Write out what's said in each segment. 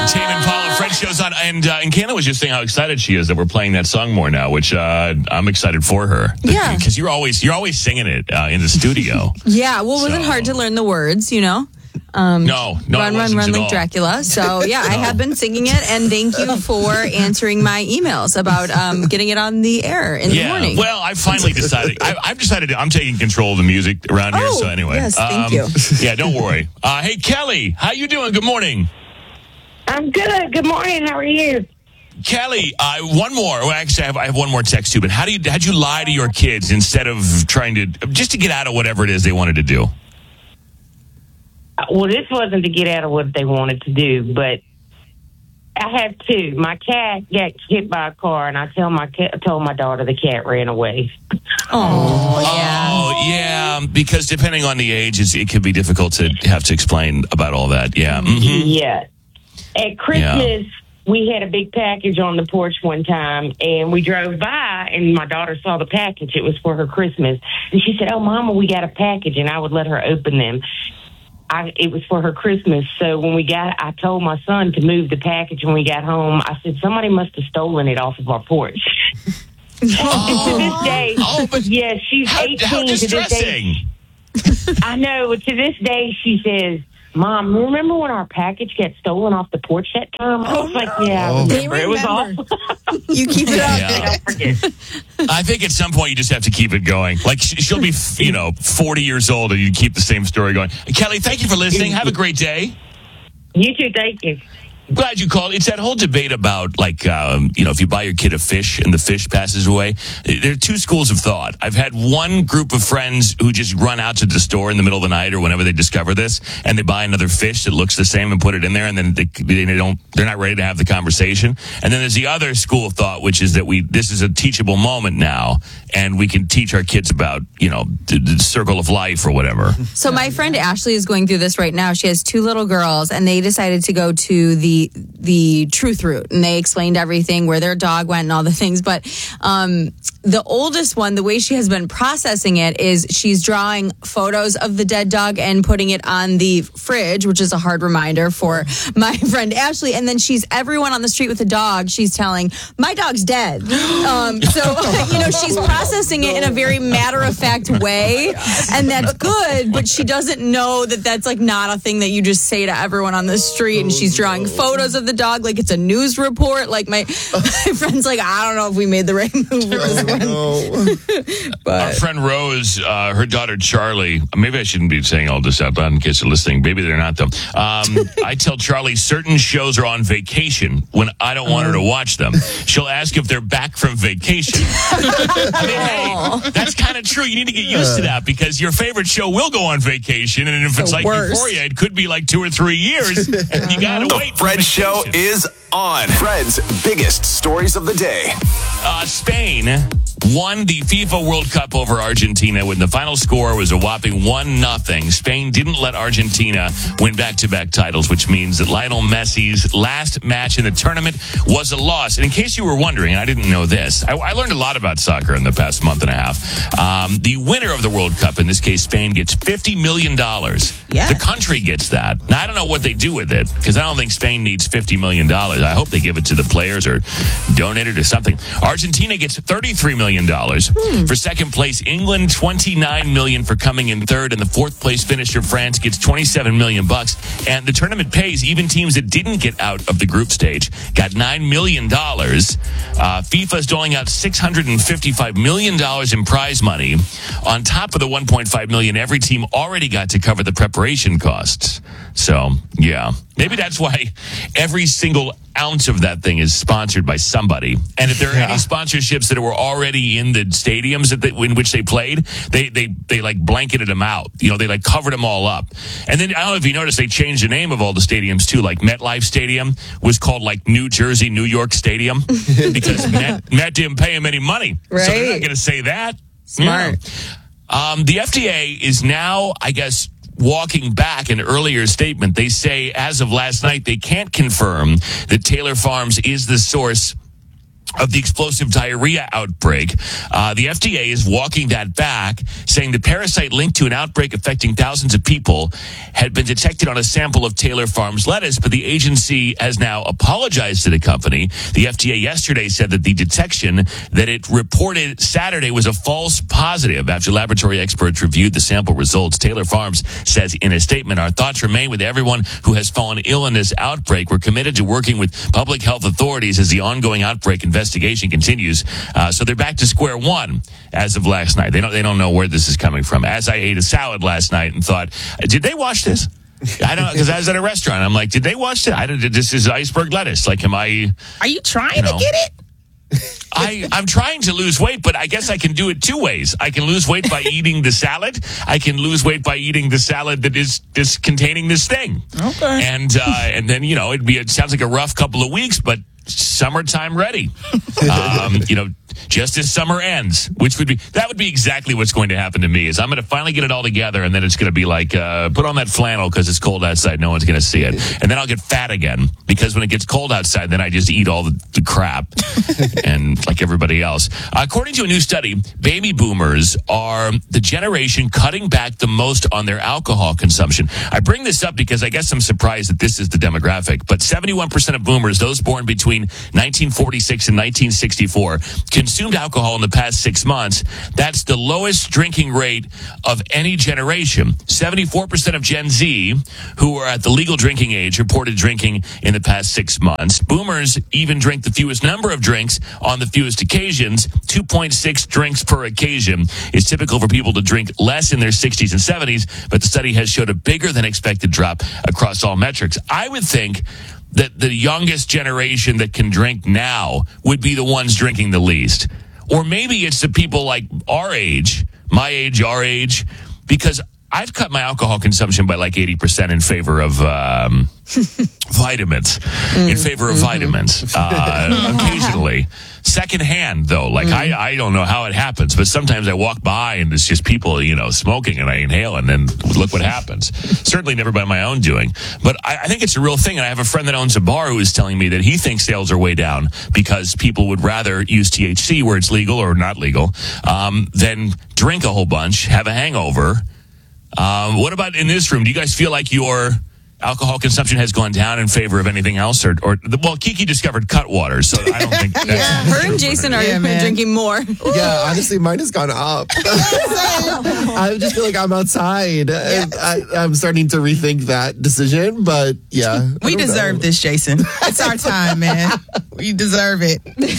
Tame Impala, Fred shows on, and Kayla was just saying how excited she is that we're playing that song more now, which I'm excited for her. Yeah, because you're always singing it in the studio. Yeah, well, it wasn't hard to learn the words, No, run, like Dracula. So yeah, I have been singing it, and thank you for answering my emails about getting it on the air in the morning. Well, I finally decided. I've decided I'm taking control of the music around here. So anyway, yes, thank you. Yeah, don't worry. Hey, Kelly, how you doing? Good morning. I'm good. Good morning. How are you? Kelly, one more. Well, actually, I have one more text too. But how'd you lie to your kids instead of trying to just to get out of whatever it is they wanted to do? Well, this wasn't to get out of what they wanted to do, but I have two. My cat got hit by a car, and I told my daughter the cat ran away. Oh, yeah. Because depending on the age, it can be difficult to have to explain about all that. Yeah. Mm-hmm. Yeah. At Christmas, we had a big package on the porch one time, and we drove by, and my daughter saw the package. It was for her Christmas. And she said, "Oh, Mama, we got a package," and I would let her open them. It was for her Christmas. So when I told my son to move the package when we got home. I said, somebody must have stolen it off of our porch. And to this day, she's 18. How distressing. To this day, I know. To this day, she says, "Mom, remember when our package got stolen off the porch that time?" I was like, "Yeah, I remember. It was awful." You keep it up. Yeah. Don't forget. I think at some point you just have to keep it going. Like she'll be, 40 years old, and you keep the same story going. Kelly, thank you for listening. Have a great day. You too. Thank you. Glad you called. It's that whole debate about, if you buy your kid a fish and the fish passes away. There are two schools of thought. I've had one group of friends who just run out to the store in the middle of the night or whenever they discover this, and they buy another fish that looks the same and put it in there, and then they're not ready to have the conversation. And then there's the other school of thought, which is that this is a teachable moment now, and we can teach our kids about, the circle of life or whatever. So my friend Ashley is going through this right now. She has two little girls, and they decided to go to the truth route, and they explained everything, where their dog went and all the things. But the oldest one, the way she has been processing it is she's drawing photos of the dead dog and putting it on the fridge, which is a hard reminder for my friend Ashley. And then everyone on the street with a dog, she's telling, "My dog's dead." She's processing it in a very matter-of-fact way, and that's good, but she doesn't know that that's not a thing that you just say to everyone on the street. And she's drawing photos of the dog like it's a news report. Like my friend's like, "I don't know if we made the right move with this one." But our friend Rose, her daughter Charlie, maybe I shouldn't be saying all this out loud in case they're listening. Maybe they're not, though. I tell Charlie certain shows are on vacation when I don't want her to watch them. She'll ask if they're back from vacation. Hey, that's kind of true. You need to get used to that, because your favorite show will go on vacation, and if it's like Euphoria, it could be like 2 or 3 years, and you gotta wait. The Fred Show is on. Fred's biggest stories of the day. Spain won the FIFA World Cup over Argentina when the final score was a whopping 1-0. Spain didn't let Argentina win back-to-back titles, which means that Lionel Messi's last match in the tournament was a loss. And in case you were wondering, and I didn't know this, I learned a lot about soccer in the past month and a half. The winner of the World Cup, in this case Spain, gets $50 million. Yeah. The country gets that. Now, I don't know what they do with it, because I don't think Spain needs $50 million. I hope they give it to the players or donate it or something. Argentina gets $33 million. For second place, England, $29 million for coming in third, and the fourth place finisher, France, gets $27 million. And the tournament pays even teams that didn't get out of the group stage got $9 million. FIFA is doling out $655 million in prize money on top of the $1.5 million every team already got to cover the preparation costs. So, yeah. Maybe that's why every single ounce of that thing is sponsored by somebody. And if there are any sponsorships that were already in the stadiums in which they played, they like blanketed them out. They covered them all up. And then, I don't know if you noticed, they changed the name of all the stadiums too. Like MetLife Stadium was called New Jersey, New York Stadium, because Met didn't pay him any money. Right. So they're not going to say that. Smart. Yeah. The FDA is now, I guess, walking back an earlier statement. They say, as of last night, they can't confirm that Taylor Farms is the source of the explosive diarrhea outbreak. The FDA is walking that back, saying the parasite linked to an outbreak affecting thousands of people had been detected on a sample of Taylor Farms lettuce, but the agency has now apologized to the company. The FDA yesterday said that the detection that it reported Saturday was a false positive after laboratory experts reviewed the sample results. Taylor Farms says in a statement, "Our thoughts remain with everyone who has fallen ill in this outbreak. We're committed to working with public health authorities as the ongoing outbreak investigation continues." So they're back to square one as of last night. They don't know where this is coming from. As I ate a salad last night and thought, did they wash this? I don't know, because I was at a restaurant. I'm like, did they wash it? This is iceberg lettuce. Like, are you trying to get it? I'm trying to lose weight, but I guess I can do it two ways. I can lose weight by eating the salad. I can lose weight by eating the salad that is containing this thing. Okay. And then, it sounds like a rough couple of weeks, but summertime ready. Just as summer ends, that would be exactly what's going to happen to me. Is I'm going to finally get it all together, and then it's going to be like, put on that flannel because it's cold outside. No one's going to see it. And then I'll get fat again because when it gets cold outside, then I just eat all the crap and like everybody else. According to a new study, baby boomers are the generation cutting back the most on their alcohol consumption. I bring this up because I guess I'm surprised that this is the demographic, but 71% of boomers, those born between 1946 and 1964, consumed alcohol in the past 6 months. That's the lowest drinking rate of any generation. 74% of Gen Z, who are at the legal drinking age, reported drinking in the past 6 months. Boomers even drink the fewest number of drinks on the fewest occasions. 2.6 drinks per occasion is typical for people to drink less in their 60s and 70s, but the study has showed a bigger than expected drop across all metrics. I would think that the youngest generation that can drink now would be the ones drinking the least. Or maybe it's the people like our age, my age, our age, because I've cut my alcohol consumption by like 80% in favor of vitamins. Occasionally. Secondhand, though. Like, I don't know how it happens, but sometimes I walk by and it's just people, smoking and I inhale and then look what happens. Certainly never by my own doing. But I think it's a real thing. And I have a friend that owns a bar who is telling me that he thinks sales are way down because people would rather use THC where it's legal or not legal than drink a whole bunch, have a hangover. What about in this room? Do you guys feel like your alcohol consumption has gone down in favor of anything else? Or Kiki discovered Cutwater, so I don't think that's... Her and Jason are drinking more. Yeah, honestly, mine has gone up. I just feel like I'm outside. Yeah. I'm starting to rethink that decision, but yeah. We deserve this, Jason. It's our time, man. We deserve it.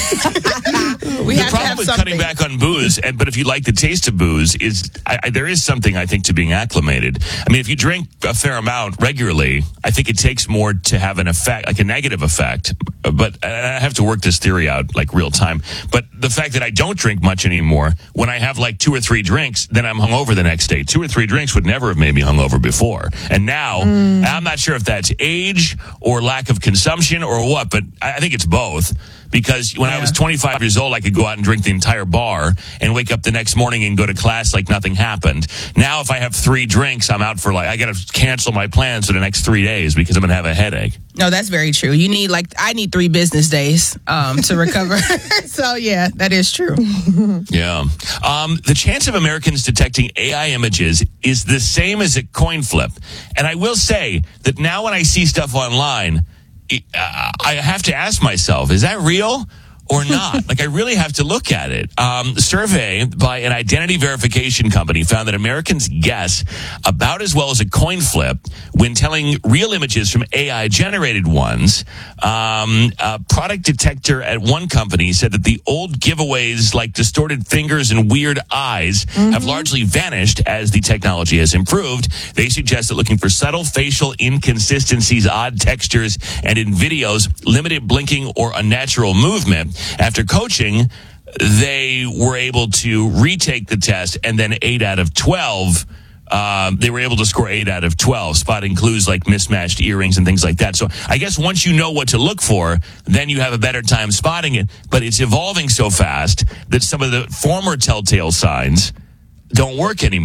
We have to have with something. Cutting back on booze, but if you like the taste of booze, there is something, I think, to being acclimated. I mean, if you drink a fair amount regularly, I think it takes more to have an effect, like a negative effect. But I have to work this theory out like real time. But the fact that I don't drink much anymore, when I have like 2 or 3 drinks, then I'm hungover the next day. 2 or 3 drinks would never have made me hungover before. And now, I'm not sure if that's age or lack of consumption or what, but I think it's both. Because when I was 25 years old, I could go out and drink the entire bar and wake up the next morning and go to class like nothing happened. Now, if I have 3 drinks, I'm out for I got to cancel my plans for the next 3 days because I'm going to have a headache. No, that's very true. You need I need 3 business days to recover. So yeah, that is true. Yeah. The chance of Americans detecting AI images is the same as a coin flip. And I will say that now when I see stuff online, I have to ask myself, is that real or not? I really have to look at it. A survey by an identity verification company found that Americans guess about as well as a coin flip when telling real images from AI-generated ones. A product detector at one company said that the old giveaways like distorted fingers and weird eyes have largely vanished as the technology has improved. They suggest that looking for subtle facial inconsistencies, odd textures, and in videos, limited blinking or unnatural movement. After coaching, they were able to retake the test, and then 8 out of 12, they were able to score 8 out of 12, spotting clues like mismatched earrings and things like that. So I guess once you know what to look for, then you have a better time spotting it. But it's evolving so fast that some of the former telltale signs don't work anymore.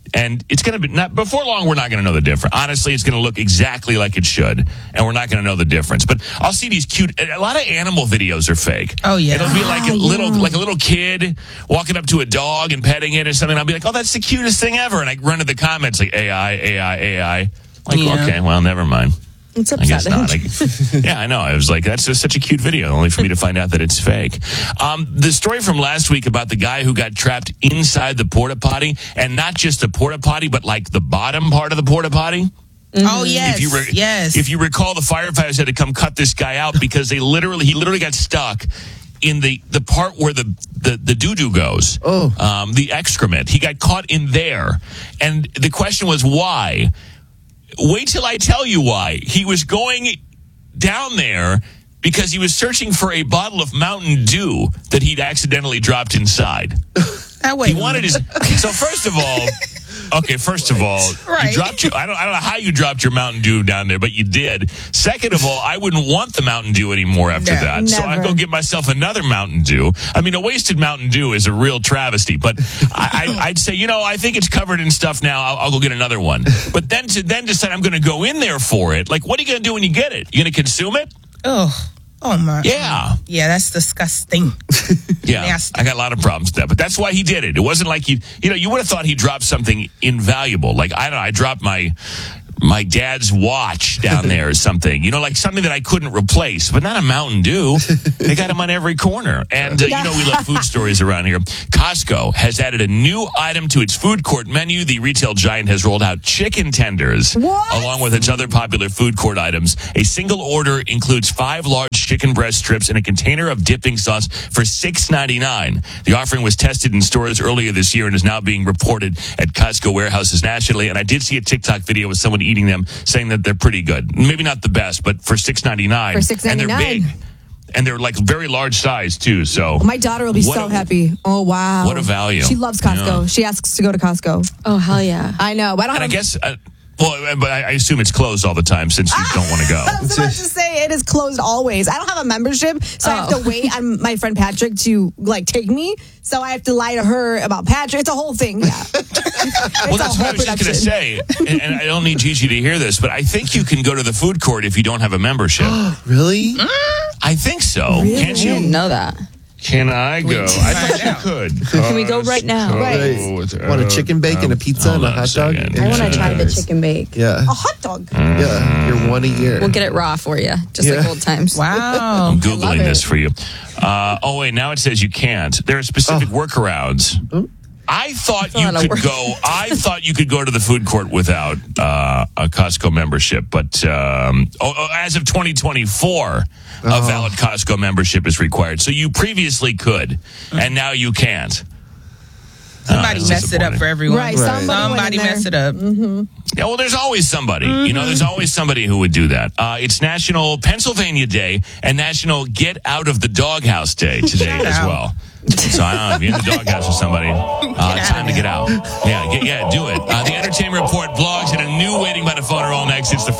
And it's going to be not before long. We're not going to know the difference. Honestly, it's going to look exactly like it should, and we're not going to know the difference. But I'll see these cute. A lot of animal videos are fake. Oh yeah, it'll be like a little kid walking up to a dog and petting it or something. I'll be like, oh, that's the cutest thing ever. And I run to the comments like AI. Like, okay, well, never mind. It's I guess upsetting. not. Yeah, I know. I was like, that's just such a cute video, only for me to find out that it's fake. The story from last week about the guy who got trapped inside the porta potty, and not just the porta potty, but like the bottom part of the porta potty. Oh yes, yes. If you recall, the firefighters had to come cut this guy out because he literally got stuck in the part where the doo-doo goes. The excrement. He got caught in there, and the question was why. Wait till I tell you why. He was going down there because he was searching for a bottle of Mountain Dew that he'd accidentally dropped inside. He wanted his. So first of all, right. you dropped your. I don't know how you dropped your Mountain Dew down there, but you did. Second of all, I wouldn't want the Mountain Dew anymore after that. Never. So I'd go get myself another Mountain Dew. I mean, a wasted Mountain Dew is a real travesty, but I'd say, I think it's covered in stuff now. I'll go get another one. But then decide I'm going to go in there for it. Like, what are you going to do when you get it? You going to consume it? Oh my. Yeah. Yeah, that's disgusting. Yeah. Nasty. I got a lot of problems with that, but that's why he did it. It wasn't like you would have thought he dropped something invaluable. Like, I don't know, I dropped my dad's watch down there or something. Like something that I couldn't replace, but not a Mountain Dew. They got them on every corner. And, we love food stories around here. Costco has added a new item to its food court menu. The retail giant has rolled out chicken tenders along with its other popular food court items. A single order includes 5 large chicken breast strips and a container of dipping sauce for $6.99. The offering was tested in stores earlier this year and is now being reported at Costco warehouses nationally. And I did see a TikTok video with someone eating them, saying that they're pretty good. Maybe not the best, but for $6.99. For $6.99. And they're big. And they're like very large size too. So my daughter will be so happy. Oh wow. What a value. She loves Costco. Yeah. She asks to go to Costco. Oh hell yeah. I know. But I guess but I assume it's closed all the time since you don't want to go. I was about to say it is closed always. I don't have a membership, so I have to wait on my friend Patrick to take me. So I have to lie to her about Patrick. It's a whole thing. Yeah. Well, that's what I was just going to say, and I don't need Gigi to hear this, but I think you can go to the food court if you don't have a membership. Really? I think so. Really? Can't you? I didn't know that. Can I go? I thought you could. Can we go right now? Want a chicken bake and a pizza and a hot dog? I want to try the chicken bake. Yeah. A hot dog. Yeah. You're one a year. We'll get it raw for you, just like old times. Wow. I'm Googling this for you. Wait, now it says you can't. There are specific workarounds. I thought you could go to the food court without a Costco membership, but as of 2024, a valid Costco membership is required. So you previously could, and now you can't. Somebody messed it up for everyone. Right. Somebody messed it up. Mm-hmm. Yeah, well, there's always somebody. There's always somebody who would do that. It's National Pennsylvania Day and National Get Out of the Doghouse Day today as well. So I don't know if you're in the doghouse with somebody. Time to get out. Yeah, do it. The Entertainment Report, blogs, and a new Waiting by the Phone are all next. It's the